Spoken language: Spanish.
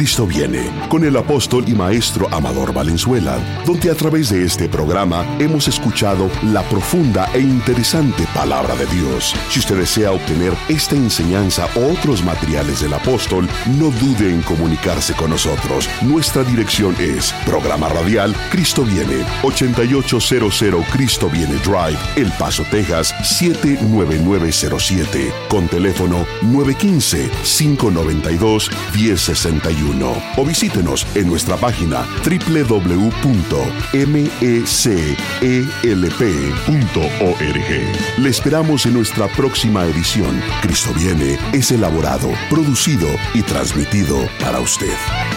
Cristo viene, con el apóstol y maestro Amador Valenzuela, donde a través de este programa hemos escuchado la profunda e interesante palabra de Dios. Si usted desea obtener esta enseñanza o otros materiales del apóstol, no dude en comunicarse con nosotros. Nuestra dirección es Programa Radial Cristo Viene, 8800 Cristo Viene Drive, El Paso, Texas, 79907, con teléfono 915-592-1061. O visítenos en nuestra página www.mecelp.org. Le esperamos en nuestra próxima edición. Cristo Viene es elaborado, producido y transmitido para usted.